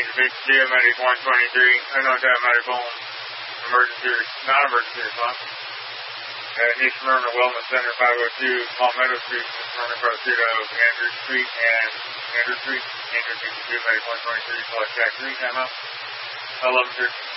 Big Geomedic 123, Medic Home, emergency, non-emergency response. New Smyrna Wellness Center, 502, Palmetto Street, New Smyrna, across the street of Andrew Street and Andrew Street. Andrew Street, Geomedic 123, select track 3, timeout. 11:13.